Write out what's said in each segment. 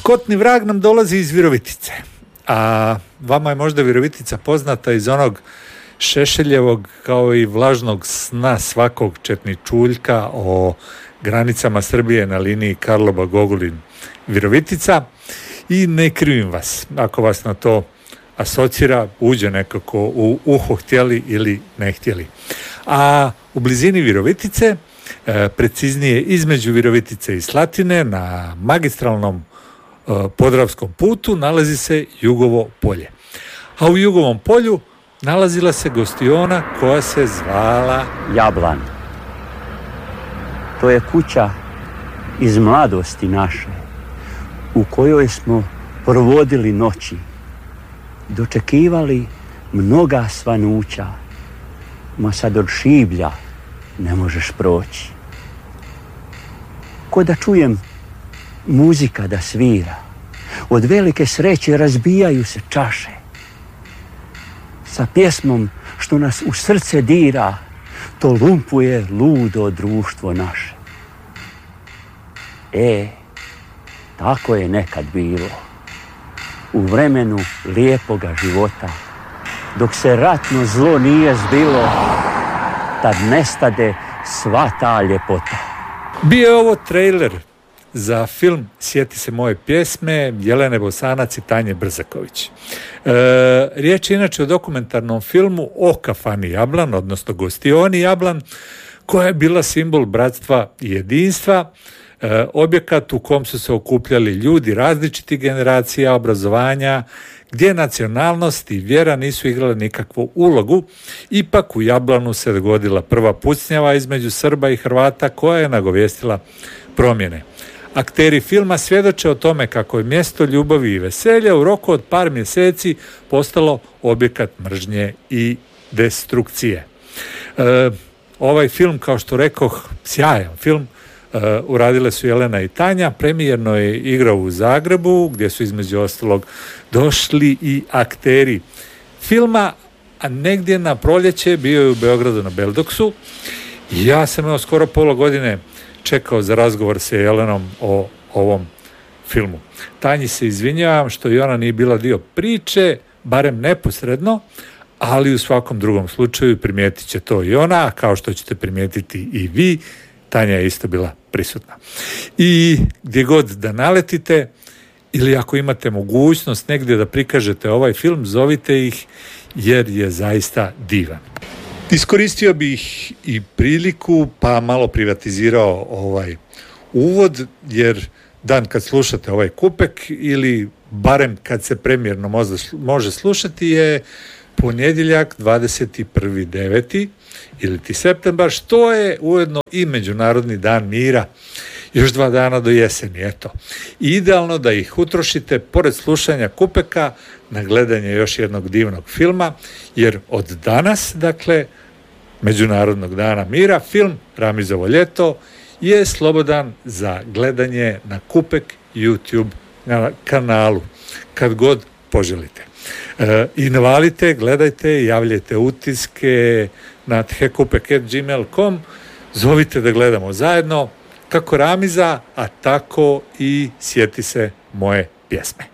Skotni vrag nam dolazi iz Virovitice, a vama je možda Virovitica poznata iz onog Šešeljevog kao i vlažnog sna svakog četničuljka o granicama Srbije na liniji Karlobag-Ogulin-Virovitica i ne krivim vas ako vas na to asocira, uđe nekako u uho htjeli ili ne htjeli. A u blizini Virovitice, preciznije između Virovitice i Slatine, na magistralnom Podravskom putu nalazi se Jugovo polje. A u Jugovom polju nalazila se gostiona koja se zvala Jablan. To je kuća iz mladosti naše, u kojoj smo provodili noći, dočekivali mnoga svanuća, ma sad od šiblja ne možeš proći. Ko da čujem muzika da svira, od velike sreće razbijaju se čaše. Sa pjesmom što nas u srce dira, to lumpuje ludo društvo naše. Tako je nekad bilo, u vremenu lijepoga života, dok se ratno zlo nije zbilo, tad nestade sva ta ljepota. Bio je ovo trailer za film Sjeti se moje pjesme Jelene Bosanac i Tanje Brzaković. Riječ je inače o dokumentarnom filmu o kafani Jablan, odnosno gostioni Jablan, koja je bila simbol bratstva i jedinstva, objekat u kom su se okupljali ljudi različitih generacija, obrazovanja, gdje nacionalnost i vjera nisu igrale nikakvu ulogu. Ipak u Jablanu se dogodila prva pucnjava između Srba i Hrvata koja je nagovijestila promjene. Akteri filma svjedoče o tome kako je mjesto ljubavi i veselja u roku od par mjeseci postalo objekat mržnje i destrukcije. Ovaj film, kao što rekoh, sjajan film, uradile su Jelena i Tanja, premijerno je igrao u Zagrebu, gdje su između ostalog došli i akteri filma, a negdje na proljeće bio je u Beogradu na Beldoksu. Ja sam skoro pola godine čekao za razgovor sa Jelenom o ovom filmu. Tanji se izvinjavam što i ona nije bila dio priče, barem neposredno, ali u svakom drugom slučaju primijetit će to i ona, kao što ćete primijetiti i vi, Tanja je isto bila prisutna. I gdje god da naletite, ili ako imate mogućnost negdje da prikažete ovaj film, zovite ih jer je zaista divan. Iskoristio bih i priliku pa malo privatizirao ovaj uvod, jer dan kad slušate ovaj kupek ili barem kad se premijerno može slušati je ponedjeljak 21.9. ili ti septembar, što je ujedno i Međunarodni dan mira. Još 2 dana do jeseni, eto. I idealno da ih utrošite, pored slušanja kupeka, na gledanje još jednog divnog filma, jer od danas, dakle, Međunarodnog dana mira, film Ramizovo ljeto je slobodan za gledanje na Kupek YouTube kanalu, kad god poželite. I navalite, gledajte, javljajte utiske na thekupek@gmail.com, zovite da gledamo zajedno, kako Ramiza, a tako i Sjeti se moje pjesme.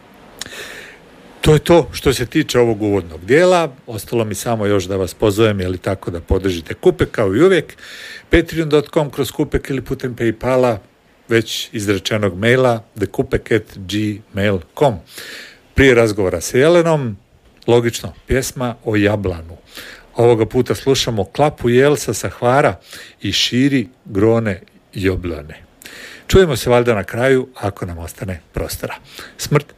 To je to što se tiče ovog uvodnog dijela. Ostalo mi samo još da vas pozovem, je li tako, da podržite Kupek kao i uvijek, patreon.com/Kupek ili putem PayPala, već izrečenog maila thekupek@gmail.com. Prije razgovora sa Jelenom, logično, pjesma o Jablanu. Ovoga puta slušamo Klapu Jelsa sa Hvara i Širi grone Joblane. Čujemo se valjda na kraju, ako nam ostane prostora. Smrt